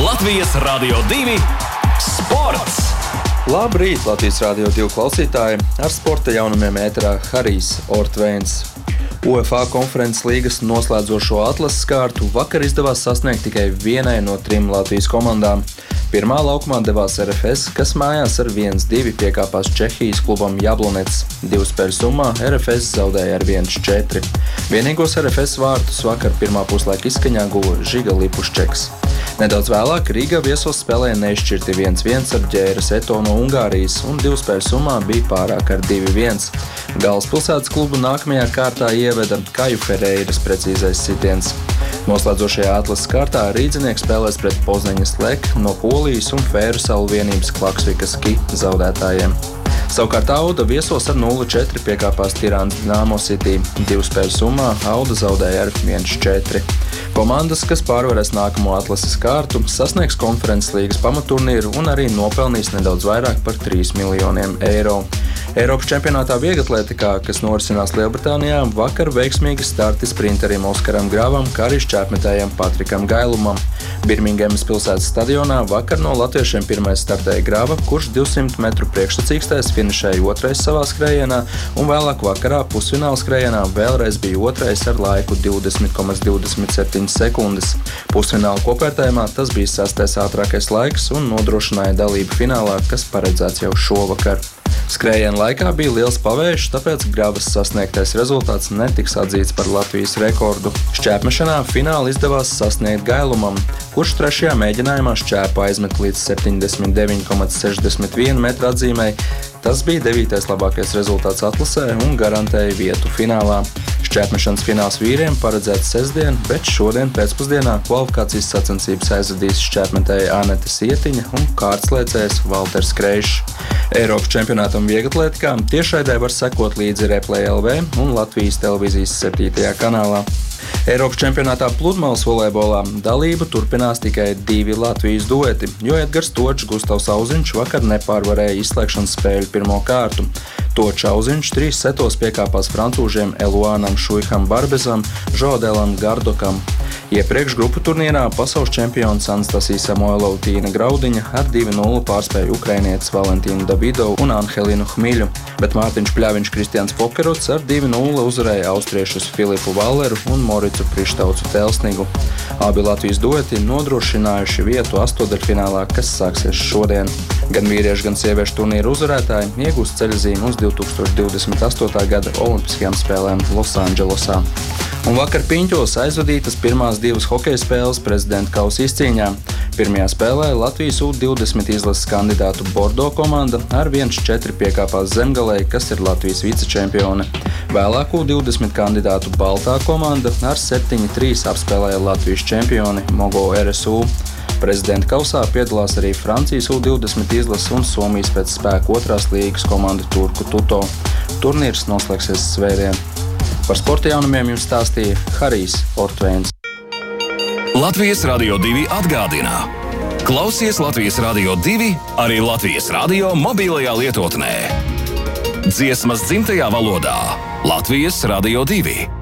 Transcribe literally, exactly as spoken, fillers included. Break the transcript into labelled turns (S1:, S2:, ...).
S1: Latvijas Radio divi sports!
S2: Labrīt, Latvijas Radio divi klausītāji! Ar sporta jaunumiem ēterā Harijs Ortvēns. UEFA konferences līgas noslēdzošo atlases kārtu vakar izdevās sasniegt tikai vienai no trim Latvijas komandām. Pirmā laukumā devās R F S, kas mājās ar viens divi piekāpās Čehijas klubam Jablonets. Divu spēļu summā R F S zaudēja ar viens četri. Vienīgos R F S vārtus vakar pirmā puslaika izskaņā guva Žiga Lipuščeks. Nedaudz vēlāk Rīga viesos spēlēja neizšķirti viens viens ar Ģēras Eto no Ungārijas, un divu spēļu summā bija pārāk ar divi viens. Galvaspilsētas klubu nākamajā kārtā ieveda Kaju Ferreiras precīzais sitiens. Noslēdzošajā atlases kārtā rīdzinieki spēlēs pret Poznaņas Lek no Polijas un Fēru salu vienības Klaksvikas Ki zaudētājiem. Savukārt Auda viesos ar nulle četri piekāpās Tirānas Dinamo City. Divu spēļu summā Auda zaudēja ar viens četri. Komandas, kas pārvarēs nākamo atlases kārtu, sasniegs konferences līgas pamaturnīru un arī nopelnīs nedaudz vairāk par trīs miljoniem eiro. Eiropas čempionātā vieglatlētikā, kas norisinās Lielbritānijā, vakar veiksmīgi starti sprinterim Oskaram Gravam, kā arī šķēpmetējam Patrikam Gailumam. Birmingemas pilsētas stadionā vakar no latviešiem pirmais startēja Grava, kurš divsimt metru priekšsacīkstēs finišēja otrais savā skrējienā, un vēlāk vakarā pusfināla skrējienā vēlreiz bija otrais ar laiku divdesmit komats divdesmit septiņas sekundes. Pusfināla kopvērtējumā tas bija sastais ātrākais laiks un nodrošināja dalību finālā, kas paredzēts jau šovakar. Skrējiena laikā bija liels pavējš, tāpēc Gravas sasniegtais rezultāts netiks atzīts par Latvijas rekordu. Šķēpmešanā fināli izdevās sasniegt Gailumam, kurš trešajā mēģinājumā šķēpu aizmet līdz septiņdesmit deviņi komats sešdesmit viena metra atzīmei. Tas bija devītais labākais rezultāts atlasē un garantēja vietu finālā. Šķēpmešanas fināls vīriem paredzēts sestdien, bet šodien pēcpusdienā kvalifikācijas sacensības aizvadīs šķēpmetēja Anete Sietiņa un kārtslēcējs Valters Kreišs. Eiropas čempionātam vieglatlētikā tiešraidē var sekot līdzi Replay L V un Latvijas televīzijas septītajā kanālā. Eiropas čempionātā pludmales volejbolā dalību turpinās tikai divi Latvijas dueti, jo Edgars Točs Gustavs Auziņš vakar nepārvarēja izslēgšanas spēļu pirmo kārtu. Točs Auziņš trīs setos piekāpās francūžiem Eluānam Šuiham Barbezam, Žodelam Gardokam. Iepriekš grupu turnīrā pasaules čempions Anastasija Samoilova Tīna Graudiņa ar divi nulle pārspēja ukrainietis Valentīnu Davidovu un Anhelinu Hmiļu, bet Mārtiņš Pļaviņš Kristians Fokerots ar divi nulle uzvarēja austriešus Filipu Valleru un Moricu Prištaucu Telsnigu. Abi Latvijas dueti nodrošinājuši vietu astoņdaļfinālā, kas sāksies šodien. Gan vīriešu, gan sieviešu turnīru uzvarētāji iegūs ceļazīmi uz divi tūkstoši divdesmit astotā gada Olimpiskajām spēlēm Losandželosā. Un vakar Piņķos aizvadītas pirmās divas hokeja spēles prezidenta kausa izcīņā. Pirmajā spēlē Latvijas U divdesmit izlases kandidātu Bordo komanda ar viens četri piekāpās Zemgalei, kas ir Latvijas vicečempione. Vēlāk U divdesmit kandidātu Baltā komanda ar septiņi trīs apspēlēja Latvijas čempioni Mogo R S U. Prezidenta kausā piedalās arī Francijas U divdesmit izlases un Somijas pēc spēka otrās līgas komanda Turku Tuto. Turnīrs noslēgsies svētdien. Par sporta jaunumiem jums stāstīja Harijs Ortvēns.
S1: Latvijas Radio divi atgādina. Klausies Latvijas Radio divi arī Latvijas radio mobilajā lietotnē. Dziesmas dzimtajā valodā Latvijas Radio divi.